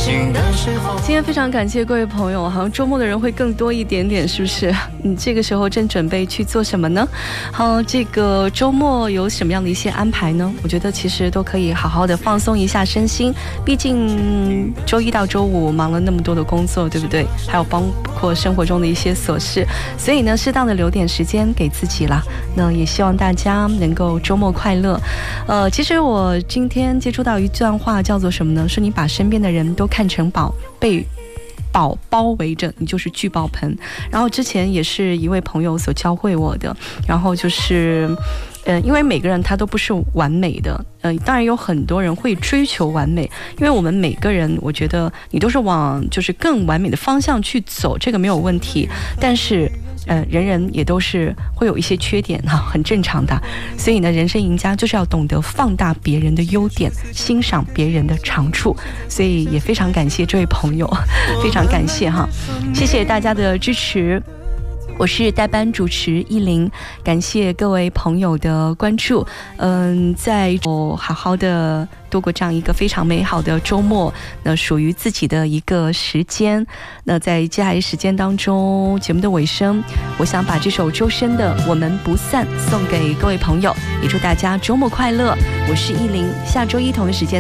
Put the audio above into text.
今天非常感谢各位朋友，好像周末的人会更多一点点，是不是？你这个时候正准备去做什么呢？好，这个周末有什么样的一些安排呢？我觉得其实都可以好好的放松一下身心，毕竟周一到周五忙了那么多的工作，对不对？还有包括生活中的一些琐事，所以呢，适当的留点时间给自己啦。那也希望大家能够周末快乐。其实我今天接触到一段话，叫做什么呢？说你把身边的人都看成宝，被宝包围着，你就是聚宝盆。然后之前也是一位朋友所教会我的，然后就是因为每个人他都不是完美的，当然有很多人会追求完美，因为我们每个人，我觉得你都是往就是更完美的方向去走，这个没有问题。但是人人也都是会有一些缺点哈，很正常的。所以呢，人生赢家就是要懂得放大别人的优点，欣赏别人的长处。所以也非常感谢这位朋友，非常感谢哈，谢谢大家的支持。我是代班主持依林，感谢各位朋友的关注。在好好的度过这样一个非常美好的周末，那属于自己的一个时间。那在接下来时间当中，节目的尾声，我想把这首周深的《我们不散》送给各位朋友，也祝大家周末快乐。我是依林，下周一同一时间